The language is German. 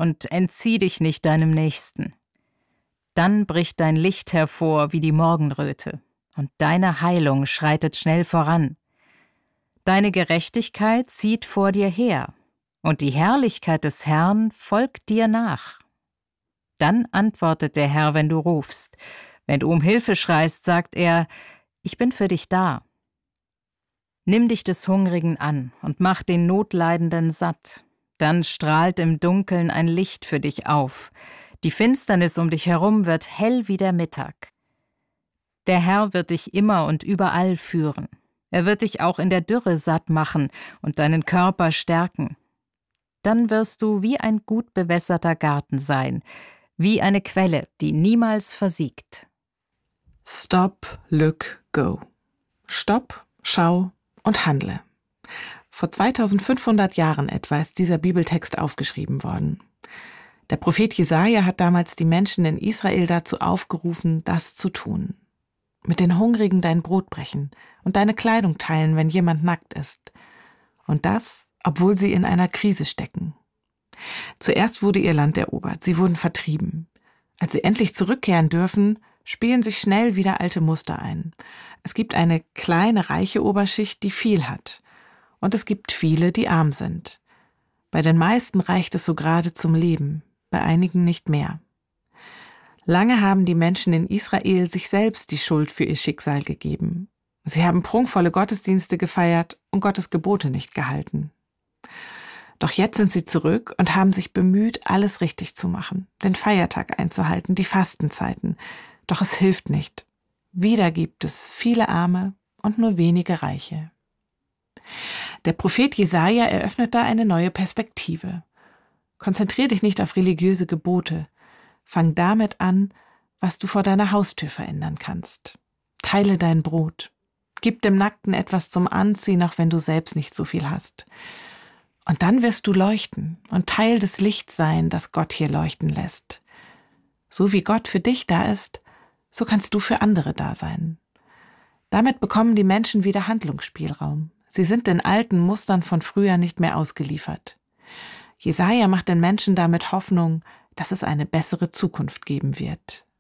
und entzieh dich nicht deinem Nächsten. Dann bricht dein Licht hervor wie die Morgenröte, und deine Heilung schreitet schnell voran. Deine Gerechtigkeit zieht vor dir her, und die Herrlichkeit des Herrn folgt dir nach. Dann antwortet der Herr, wenn du rufst. Wenn du um Hilfe schreist, sagt er, ich bin für dich da. Nimm dich des Hungrigen an und mach den Notleidenden satt. Dann strahlt im Dunkeln ein Licht für dich auf. Die Finsternis um dich herum wird hell wie der Mittag. Der Herr wird dich immer und überall führen. Er wird dich auch in der Dürre satt machen und deinen Körper stärken. Dann wirst du wie ein gut bewässerter Garten sein, wie eine Quelle, die niemals versiegt. Stop, look, go. Stopp, schau und handle. Vor 2500 Jahren etwa ist dieser Bibeltext aufgeschrieben worden. Der Prophet Jesaja hat damals die Menschen in Israel dazu aufgerufen, das zu tun. Mit den Hungrigen dein Brot brechen und deine Kleidung teilen, wenn jemand nackt ist. Und das, obwohl sie in einer Krise stecken. Zuerst wurde ihr Land erobert, sie wurden vertrieben. Als sie endlich zurückkehren dürfen, spielen sich schnell wieder alte Muster ein. Es gibt eine kleine, reiche Oberschicht, die viel hat. Und es gibt viele, die arm sind. Bei den meisten reicht es so gerade zum Leben, bei einigen nicht mehr. Lange haben die Menschen in Israel sich selbst die Schuld für ihr Schicksal gegeben. Sie haben prunkvolle Gottesdienste gefeiert und Gottes Gebote nicht gehalten. Doch jetzt sind sie zurück und haben sich bemüht, alles richtig zu machen, den Feiertag einzuhalten, die Fastenzeiten. Doch es hilft nicht. Wieder gibt es viele Arme und nur wenige Reiche. Der Prophet Jesaja eröffnet da eine neue Perspektive. Konzentrier dich nicht auf religiöse Gebote. Fang damit an, was du vor deiner Haustür verändern kannst. Teile dein Brot. Gib dem Nackten etwas zum Anziehen, auch wenn du selbst nicht so viel hast. Und dann wirst du leuchten und Teil des Lichts sein, das Gott hier leuchten lässt. So wie Gott für dich da ist, so kannst du für andere da sein. Damit bekommen die Menschen wieder Handlungsspielraum. Sie sind den alten Mustern von früher nicht mehr ausgeliefert. Jesaja macht den Menschen damit Hoffnung, dass es eine bessere Zukunft geben wird.